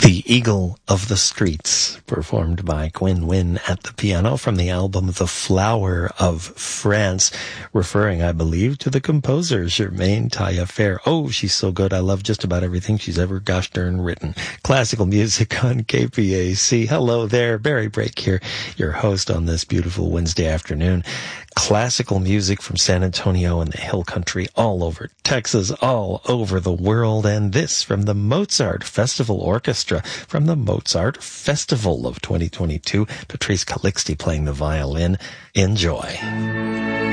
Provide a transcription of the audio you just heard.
The Eagle of the Streets, performed by Quinn Wynn at the piano from the album The Flower of France, referring, I believe, to the composer Germaine Taillefer. Oh, she's so good. I love just about everything she's ever gosh darn written. Classical music on KPAC. Hello there, Barry Brake here, your host on this beautiful Wednesday afternoon. Classical music from San Antonio and the Hill Country, all over Texas, all over the world, and this from the Mozart Festival Orchestra from the Mozart Festival of 2022. Patrice Calixte playing the violin. Enjoy.